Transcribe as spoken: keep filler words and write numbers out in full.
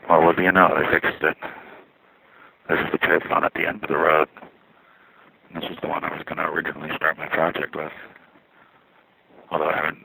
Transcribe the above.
Well, what do you know? They fixed it. This is the payphone at the end of the road. This is the one I was going to originally start my project with. Although I haven't